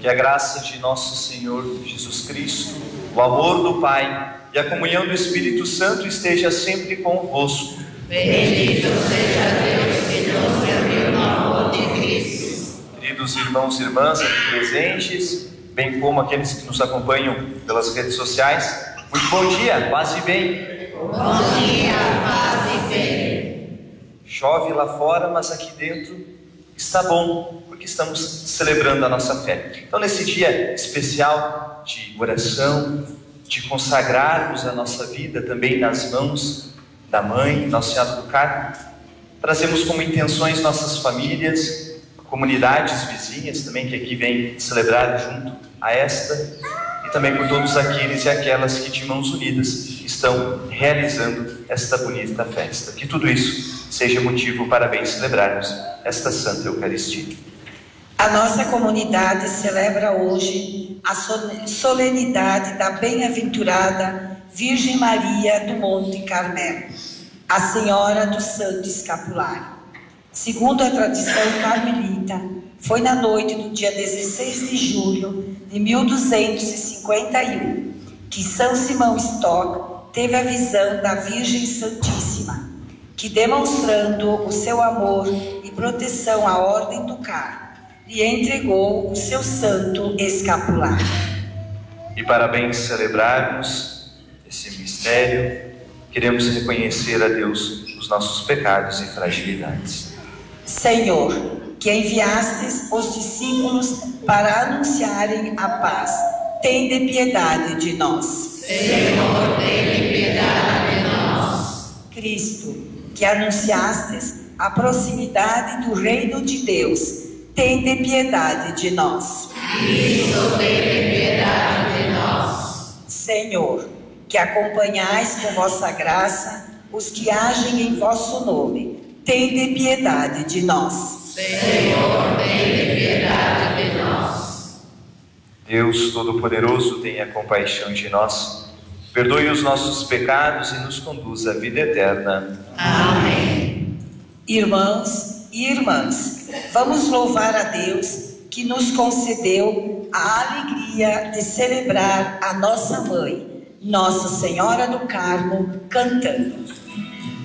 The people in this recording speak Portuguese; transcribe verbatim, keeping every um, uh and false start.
Que a graça de nosso Senhor Jesus Cristo, o amor do Pai e a comunhão do Espírito Santo esteja sempre convosco. Bendito seja Deus que nos reuniu no amor de Cristo. Queridos irmãos e irmãs aqui presentes, bem como aqueles que nos acompanham pelas redes sociais, muito bom dia, paz e bem. Bom dia, paz e bem. Chove lá fora, mas aqui dentro está bom, porque estamos celebrando a nossa fé. Então, nesse dia especial de oração, de consagrarmos a nossa vida também nas mãos da Mãe, Nossa Senhora do Carmo, trazemos como intenções nossas famílias, comunidades vizinhas também que aqui vêm celebrar junto a esta, e também por todos aqueles e aquelas que de mãos unidas estão realizando esta bonita festa. Que tudo isso seja motivo para bem celebrarmos esta Santa Eucaristia. A nossa comunidade celebra hoje a solenidade da bem-aventurada Virgem Maria do Monte Carmelo, a Senhora do Santo Escapulário. Segundo a tradição carmelita, foi na noite do dia dezesseis de julho de mil duzentos e cinquenta e um que São Simão Stock teve a visão da Virgem Santíssima, que, demonstrando o seu amor e proteção à Ordem do Carmo, lhe entregou o seu santo escapulário. E para bem celebrarmos esse mistério, queremos reconhecer a Deus os nossos pecados e fragilidades. Senhor, que enviastes os discípulos para anunciarem a paz, tende piedade de nós. Senhor, tende piedade de nós. Cristo, que anunciastes a proximidade do reino de Deus, tende piedade de nós. Cristo, tende piedade de nós. Senhor, que acompanhais com vossa graça os que agem em vosso nome, tende piedade de nós. Senhor, tende piedade de nós. Deus Todo-Poderoso, tenha compaixão de nós, perdoe os nossos pecados e nos conduza à vida eterna. Amém. Irmãos e irmãs, vamos louvar a Deus que nos concedeu a alegria de celebrar a nossa Mãe, Nossa Senhora do Carmo, cantando.